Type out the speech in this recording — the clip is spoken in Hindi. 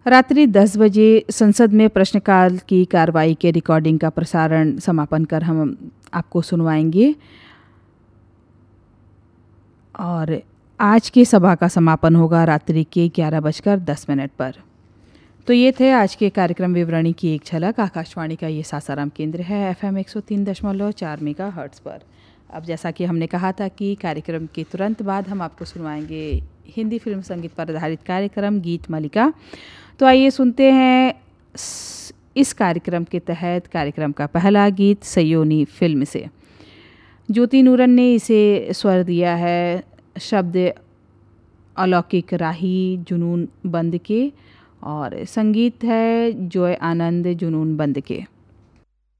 रात्रि 10 बजे संसद में प्रश्नकाल की कार्रवाई के रिकॉर्डिंग का प्रसारण समापन कर हम आपको सुनवाएंगे और आज की सभा का समापन होगा रात्रि के 11:10 पर। तो ये थे आज के कार्यक्रम विवरणी की एक झलक। आकाशवाणी का ये सासाराम केंद्र है FM 103.4 मेगाहर्ट्ज़ पर। अब जैसा कि हमने कहा था कि कार्यक्रम के तुरंत बाद हम आपको सुनवाएंगे हिंदी फिल्म संगीत पर आधारित कार्यक्रम गीत मालिका। तो आइए सुनते हैं इस कार्यक्रम के तहत कार्यक्रम का पहला गीत सयोनी फिल्म से। ज्योति नूरन ने इसे स्वर दिया है, शब्द अलौकिक राही जुनून बंद के और संगीत है जॉय आनंद जुनून बंद के।